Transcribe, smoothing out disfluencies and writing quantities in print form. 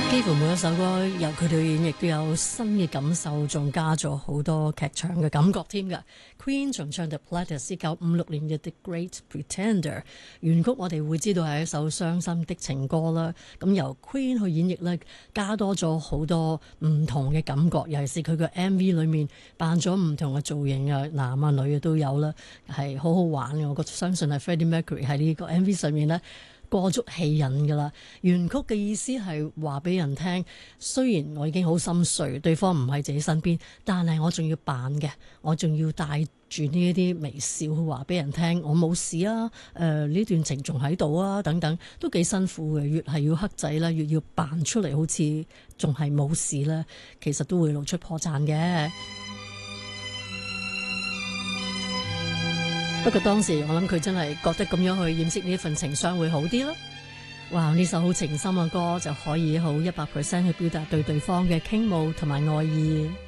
幾乎每一首歌由佢哋演繹都有新嘅感受，仲加咗好多劇場嘅感覺添㗎。Queen 仲唱 The Platters 1956年嘅 The Great Pretender 原曲，我哋會知道係一首傷心的情歌啦。咁由 Queen 去演繹呢，加多咗好多唔同嘅感覺，尤其是佢個 MV 裏面扮咗唔同嘅造型啊，男啊女啊都有啦，係好好玩嘅。我相信係 Freddie Mercury 喺呢個 MV 上面呢，過足戲癮㗎啦。原曲嘅意思係話俾人聽，雖然我已經好心碎，對方唔喺自己身邊，但係我仲要扮嘅，我仲要帶住呢一啲微笑去話俾人聽，我冇事啊，呢段情仲喺度啊，等等，都幾辛苦嘅。越係要黑仔啦，越要扮出嚟好似仲係冇事啦，其實都會露出破綻嘅。不過當時我諗佢真係覺得咁樣去掩飾呢一份情傷會好啲咯。哇！呢首好情深嘅歌就可以好100%去表達對對方嘅傾慕同埋愛意。